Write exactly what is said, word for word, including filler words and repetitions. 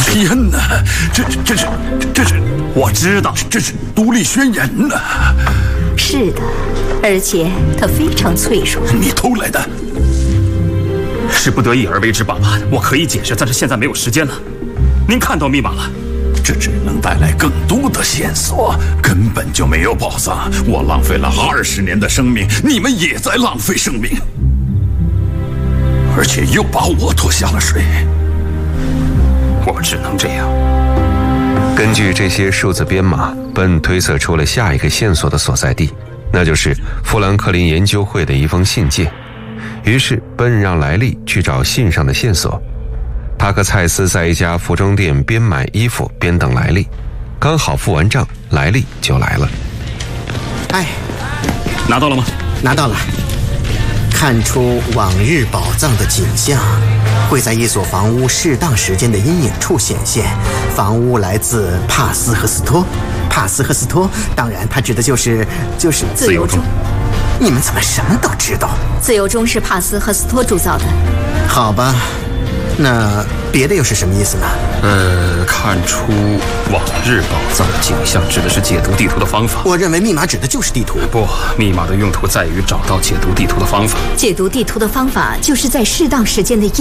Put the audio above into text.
天哪，这这是这是我知道， 这是独立宣言呢。 是的，而且它非常脆弱。 你偷来的？ 是不得已而为之，爸爸。我可以解释，但是现在没有时间了。您看到密码了？ 这只能带来更多的线索，根本就没有宝藏。我浪费了二十年的生命，你们也在浪费生命，而且又把我拖下了水。 我只能这样。 根据这些数字编码，本推测出了下一个线索的所在地，那就是富兰克林研究会的一封信件。于是本让莱利去找信上的线索。他和蔡斯在一家服装店边买衣服边等莱利，刚好付完账，莱利就来了。 哎， 拿到了吗？ 拿到了。看出往日宝藏的景象会在一所房屋适当时间的阴影处显现。房屋来自帕斯赫斯托，帕斯赫斯托，当然他指的就是就是自由钟。 你们怎么什么都知道？ 自由钟是帕斯赫斯托铸造的。 好吧，那别的又是什么意思呢？ 呃，看出往日宝藏的景象指的是解读地图的方法。 我认为密码指的就是地图。 不，密码的用途在于找到解读地图的方法。 解读地图的方法就是在适当时间的